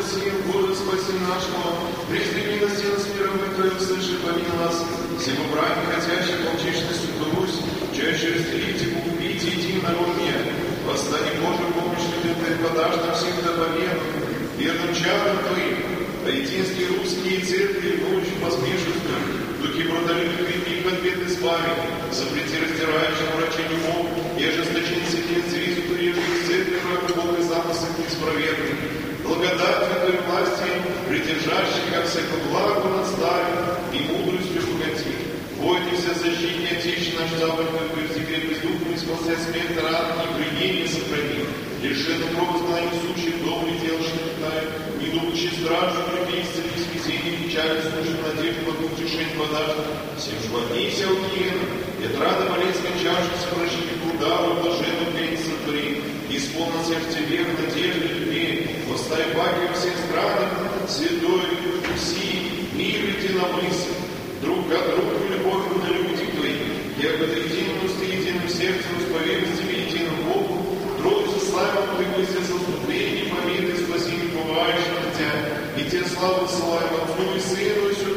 Сил, Боже, спаси нашего, призри милости нас мировой Твою, слыши, помилуй нас, всему брань, хотящих волчичностью Русь, чаще растерите, убейте, иди в народ мир. Восстань, Боже, помощь людям, Ты подашь нам всех до победы, верным чадом Твоим, поединские русские церкви, ночь посмешествуют, духи бродолюбных и конфеты спави, запрети раздирающим врачению мог, и ожесточен сидит цвизу прежних церкви, врагу Бога замысл неисправедный. Благодатью Твоей власти, придержащих, как всяко благо наставим, и мудростью богати. Бойтесь, защите Отечества наш Запад, как теперь бездухом, спасая смерть, рад и придение сохрани. Лишен кровь несущих, добрый дел шептает, не думающий стражу, припейся, и спасение, печали, слушай надежду, под утешение подашь. Всем жванися, Укиена, и от рада болезнь чаши, сокращите удару, блаженную день сотвори, исполнил сердце век, надежды, любви, востай паки во всех странах, святой, Руси, мир единомыслие, друг к другу, любовью на люди Твои, якобы единым усты, единым сердцем, исповедуй Тебе, единым Богу, Троицу славу Твоего за заступление, победы, спасение, бываешь на Тебя, и Тебе славу ссылаем Отцу и Сыну и